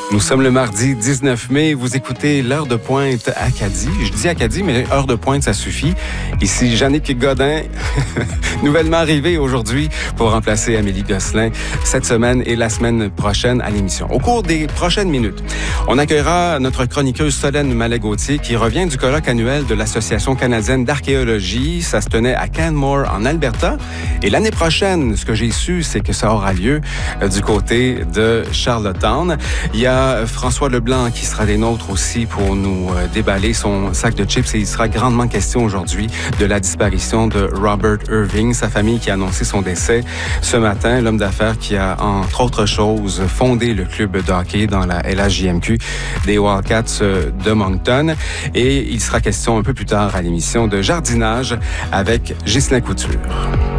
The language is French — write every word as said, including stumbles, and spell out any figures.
Nous sommes le mardi dix-neuf mai. Vous écoutez l'heure de pointe Acadie. Je dis Acadie, mais heure de pointe, ça suffit. Ici, Jannick Godin, nouvellement arrivée aujourd'hui pour remplacer Amélie Gosselin cette semaine et la semaine prochaine à l'émission. Au cours des prochaines minutes, on accueillera notre chroniqueuse Solène Mallet-Gauthier qui revient du colloque annuel de l'Association canadienne d'archéologie. Ça se tenait à Canmore, en Alberta. Et l'année prochaine, ce que j'ai su, c'est que ça aura lieu du côté de Charlottetown. Il y a François Leblanc qui sera des nôtres aussi pour nous déballer son sac de chips et il sera grandement question aujourd'hui de la disparition de Robert Irving, sa famille qui a annoncé son décès ce matin, l'homme d'affaires qui a, entre autres choses, fondé le club de hockey dans la L H J M Q des Wildcats de Moncton. Et il sera question un peu plus tard à l'émission de jardinage avec Ghislain Couture.